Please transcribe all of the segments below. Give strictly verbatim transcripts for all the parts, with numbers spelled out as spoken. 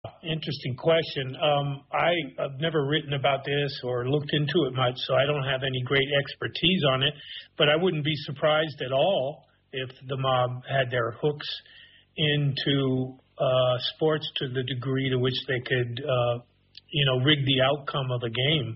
Interesting question. Um, I, I've never written about this or looked into it much, so I don't have any great expertise on it. But I wouldn't be surprised at all if the mob had their hooks into uh, sports to the degree to which they could, uh, you know, rig the outcome of a game.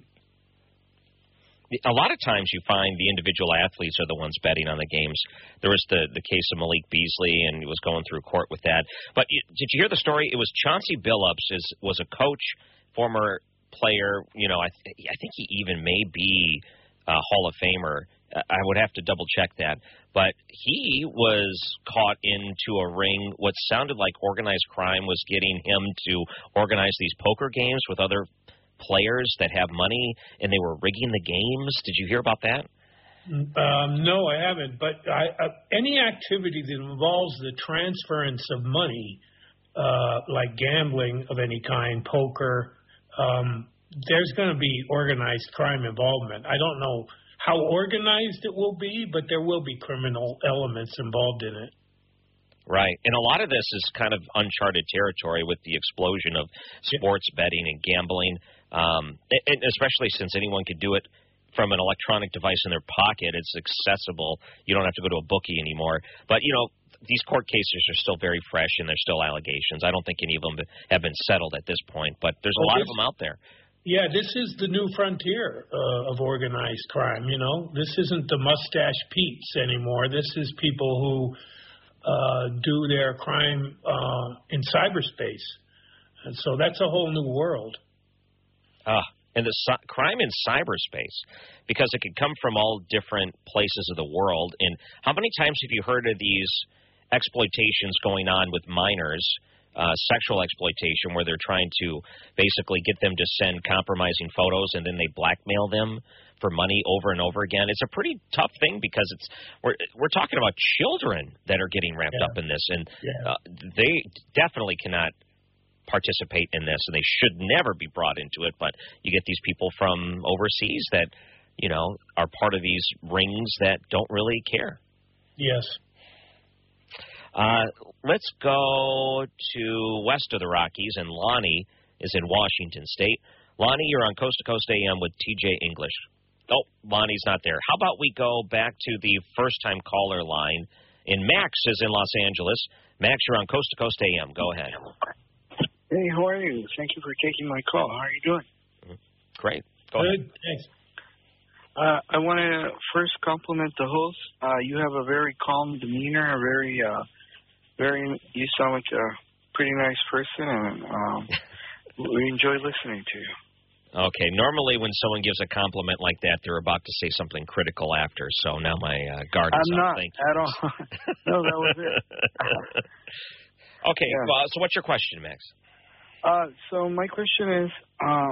A lot of times you find the individual athletes are the ones betting on the games. There was the, the case of Malik Beasley, and he was going through court with that. But you, did you hear the story? It was Chauncey Billups is, was a coach, former player. You know, I, th- I think he even may be a Hall of Famer. I would have to double-check that. But he was caught into a ring. What sounded like organized crime was getting him to organize these poker games with other players that have money, and they were rigging the games. Did you hear about that? Um, no, I haven't. But I, uh, any activity that involves the transference of money, uh, like gambling of any kind, poker, um, there's going to be organized crime involvement. I don't know how organized it will be, but there will be criminal elements involved in it. Right. And a lot of this is kind of uncharted territory with the explosion of sports betting and gambling, um, and especially since anyone could do it from an electronic device in their pocket. It's accessible. You don't have to go to a bookie anymore. But, you know, these court cases are still very fresh, and there's still allegations. I don't think any of them have been settled at this point, but there's a lot of them out there. Yeah, this is the new frontier uh, of organized crime, you know. This isn't the Mustache Pete's anymore. This is people who uh, do their crime uh, in cyberspace. And so that's a whole new world. Ah, and the ci- crime in cyberspace, because it can come from all different places of the world. And how many times have you heard of these exploitations going on with minors, Uh, sexual exploitation, where they're trying to basically get them to send compromising photos, and then they blackmail them for money over and over again? It's a pretty tough thing, because it's we're we're talking about children that are getting wrapped yeah. up in this, and yeah. uh, they definitely cannot participate in this, and they should never be brought into it. But you get these people from overseas that, you know, are part of these rings that don't really care. Yes. Uh, let's go to west of the Rockies, and Lonnie is in Washington State. Lonnie, you're on Coast to Coast A M with T J English. Oh, Lonnie's not there. How about we go back to the first-time caller line, and Max is in Los Angeles. Max, you're on Coast to Coast A M. Go ahead. Hey, how are you? Thank you for taking my call. How are you doing? Great. Go Good. ahead. Thanks. Uh, I want to first compliment the host. Uh, you have a very calm demeanor, a very, uh, very, you sound like a pretty nice person, and um, we enjoy listening to you. Okay. Normally when someone gives a compliment like that, they're about to say something critical after, so now my uh, guard is I'm up. not Thank you. at all. No, that was it. Okay. Yeah. Well, so what's your question, Max? Uh, so my question is, uh,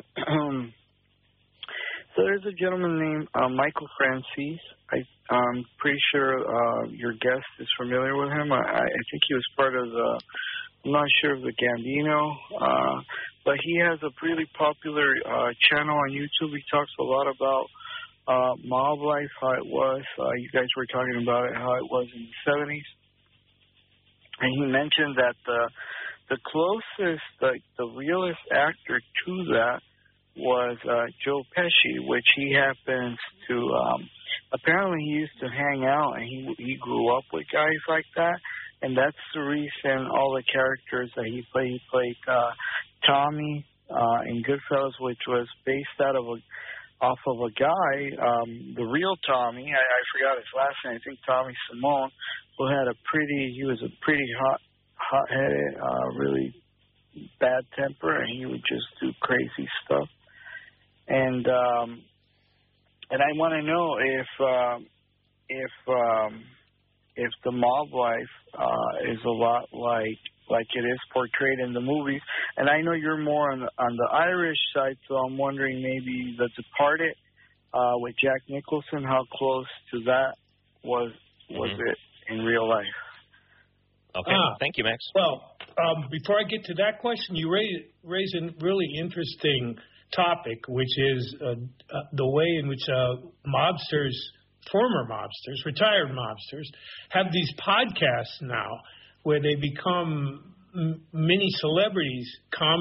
so there's a gentleman named uh, Michael Francis. I, I'm pretty sure uh, your guest is familiar with him. I, I think he was part of the, I'm not sure of the Gambino, uh, but he has a really popular uh, channel on YouTube. He talks a lot about uh, mob life, how it was. Uh, you guys were talking about it, how it was in the seventies. And he mentioned that the the closest, like the realest actor to that was uh, Joe Pesci, which he happens to, um, apparently he used to hang out, and he he grew up with guys like that, and that's the reason all the characters that he played, he played uh, Tommy uh, in Goodfellas, which was based out of a, off of a guy, um, the real Tommy, I, I forgot his last name, I think Tommy Simone, who had a pretty, he was a pretty hot, hot-headed, uh, really bad temper, and he would just do crazy stuff. And um, and I want to know if uh, if um, if the mob life uh, is a lot like like it is portrayed in the movies. And I know you're more on the, on the Irish side, so I'm wondering maybe The Departed uh, with Jack Nicholson, how close to that was was mm-hmm. it in real life? Okay, ah, thank you, Max. Well, um, before I get to that question, you raise, raise a really interesting topic, which is uh, uh, the way in which uh, mobsters, former mobsters, retired mobsters, have these podcasts now where they become m- mini celebrities, com-